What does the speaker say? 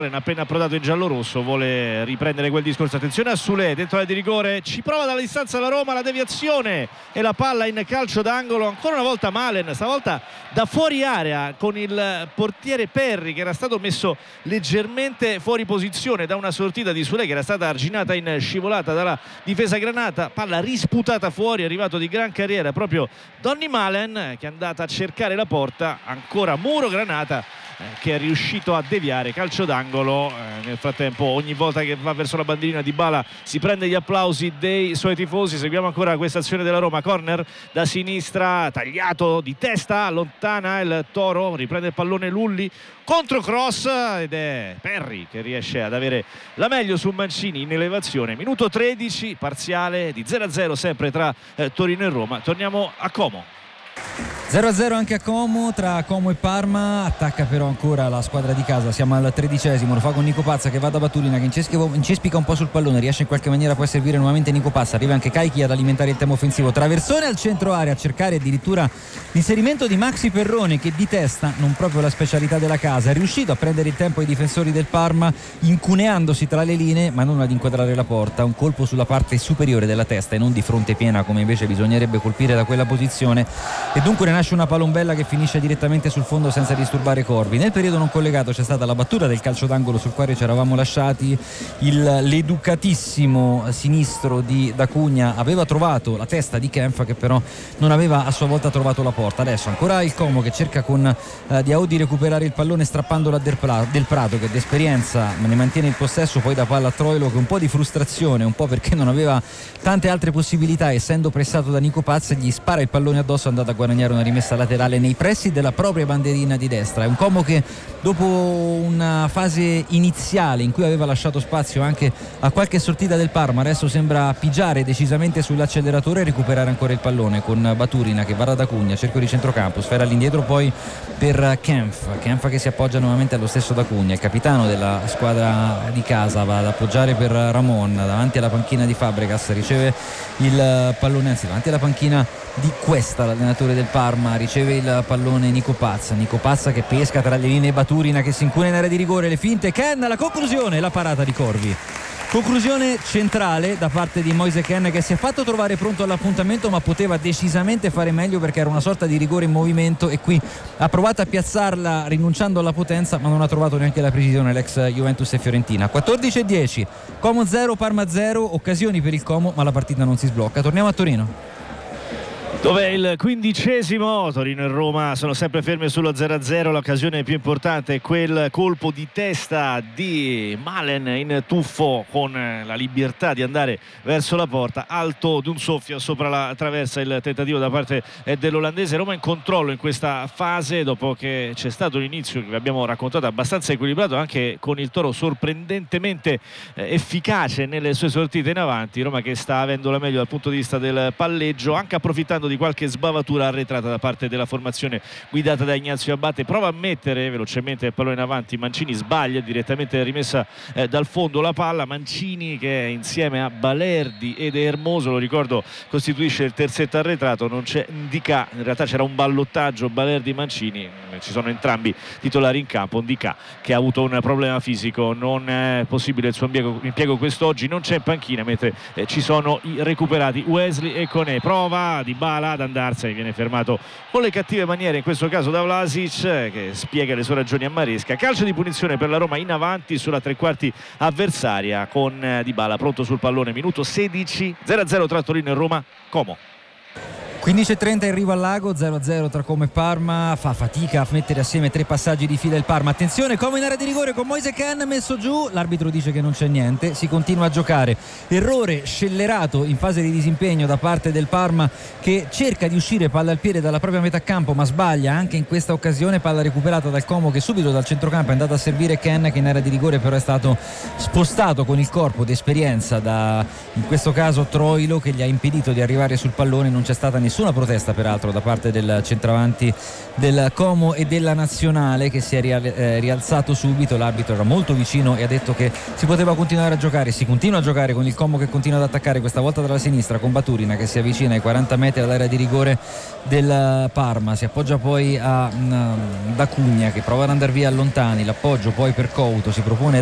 appena approdato in giallo-rosso vuole riprendere quel discorso. Attenzione a Sule dentro l'area di rigore, ci prova dalla distanza la Roma, la deviazione e la palla in calcio d'angolo. Ancora una volta Malen, stavolta da fuori area con il portiere Perry che era stato messo leggermente fuori posizione da una sortita di Sule che era stata arginata in scivolata dalla difesa granata. Palla risputata fuori, è arrivato di gran carriera proprio Donny Malen che è andata a cercare la porta. Ancora Muro Granata che è riuscito a deviare, calcio d'angolo. Nel frattempo ogni volta che va verso la bandierina Dybala si prende gli applausi dei suoi tifosi. Seguiamo ancora questa azione della Roma, corner da sinistra, tagliato di testa, allontana il Toro, riprende il pallone Lulli, controcross ed è Perry che riesce ad avere la meglio su Mancini in elevazione. Minuto 13, parziale di 0-0 sempre tra Torino e Roma. Torniamo a Como. 0-0 anche a Como, tra Como e Parma. Attacca però ancora la squadra di casa, siamo al 13esimo, lo fa con Nico Pazza che va da Batulina, che incespica un po' sul pallone, riesce in qualche maniera poi a servire nuovamente Nico Pazza, arriva anche Caichi ad alimentare il tempo offensivo, traversone al centro area a cercare addirittura l'inserimento di Maxi Perrone che di testa, non proprio la specialità della casa, è riuscito a prendere il tempo ai difensori del Parma incuneandosi tra le linee ma non ad inquadrare la porta. Un colpo sulla parte superiore della testa e non di fronte piena come invece bisognerebbe colpire da quella posizione, e dunque ne nasce una palombella che finisce direttamente sul fondo senza disturbare Corvi. Nel periodo non collegato c'è stata la battuta del calcio d'angolo sul quale ci eravamo lasciati. L'educatissimo sinistro di D'Acugna aveva trovato la testa di Kempf che però non aveva a sua volta trovato la porta. Adesso ancora il Como che cerca con Diao di recuperare il pallone strappandolo a Del Prato che d'esperienza ne mantiene il possesso, poi da palla a Troilo che un po' di frustrazione, un po' perché non aveva tante altre possibilità, essendo pressato da Nico Paz, gli spara il pallone addosso, è andato a guadagnare una rimessa laterale nei pressi della propria bandierina di destra. È un Como che dopo una fase iniziale in cui aveva lasciato spazio anche a qualche sortita del Parma adesso sembra pigiare decisamente sull'acceleratore e recuperare ancora il pallone con Baturina che va da D'Acugna, cerco di centrocampo, sfera all'indietro poi per Kempf che si appoggia nuovamente allo stesso D'Acugna, il capitano della squadra di casa va ad appoggiare per Ramon davanti alla panchina di Fabregas, riceve il pallone, anzi davanti alla panchina di Cuesta, l'allenatore del Parma, riceve il pallone Nico Pazza che pesca tra le linee, Baturina che si incuna in area di rigore, le finte, Ken, la conclusione, la parata di Corvi. Conclusione centrale da parte di Moise Kean che si è fatto trovare pronto all'appuntamento ma poteva decisamente fare meglio perché era una sorta di rigore in movimento e qui ha provato a piazzarla rinunciando alla potenza ma non ha trovato neanche la precisione l'ex Juventus e Fiorentina. 14-10, Como 0, Parma 0, occasioni per il Como ma la partita non si sblocca. Torniamo a Torino, dove il 15esimo. Torino e Roma sono sempre ferme sullo 0-0. L'occasione più importante è quel colpo di testa di Malen in tuffo con la libertà di andare verso la porta, alto d'un soffio sopra la traversa il tentativo da parte dell'olandese. Roma in controllo in questa fase dopo che c'è stato un inizio che vi abbiamo raccontato abbastanza equilibrato, anche con il Toro sorprendentemente efficace nelle sue sortite in avanti. Roma che sta avendo la meglio dal punto di vista del palleggio, anche approfittando di qualche sbavatura arretrata da parte della formazione guidata da Ignazio Abate. Prova a mettere velocemente il pallone in avanti, Mancini sbaglia, direttamente rimessa dal fondo la palla. Mancini che insieme a Balerdi ed Hermoso, lo ricordo, costituisce il terzetto arretrato, non c'è Ndicà, in realtà c'era un ballottaggio Balerdi-Mancini, ci sono entrambi titolari in campo. Ndicà che ha avuto un problema fisico, non è possibile il suo impiego quest'oggi, non c'è in panchina, mentre ci sono i recuperati Wesley e Koné. Prova Dybala ad andarsene, viene fermato con le cattive maniere in questo caso da Vlasic che spiega le sue ragioni a Maresca. Calcio di punizione per la Roma in avanti sulla tre quarti avversaria con Dybala pronto sul pallone. Minuto 16, 0-0 tra Torino e Roma. Como 15:30 in riva al lago, 0-0 tra Como e Parma. Fa fatica a mettere assieme tre passaggi di fila il Parma. Attenzione, Como in area di rigore con Moise Kean messo giù, l'arbitro dice che non c'è niente, si continua a giocare. Errore scellerato in fase di disimpegno da parte del Parma che cerca di uscire palla al piede dalla propria metà campo ma sbaglia anche in questa occasione. Palla recuperata dal Como che subito dal centrocampo è andato a servire Kean che in area di rigore però è stato spostato con il corpo d'esperienza da, in questo caso, Troilo che gli ha impedito di arrivare sul pallone. Non c'è stata nessuna nessuna protesta peraltro da parte del centravanti del Como e della Nazionale, che si è rialzato subito. L'arbitro era molto vicino e ha detto che si poteva continuare a giocare. Si continua a giocare con il Como che continua ad attaccare, questa volta dalla sinistra, con Baturina che si avvicina ai 40 metri dall'area di rigore del Parma, si appoggia poi a D'Acugna che prova ad andare via lontani, l'appoggio poi per Couto, si propone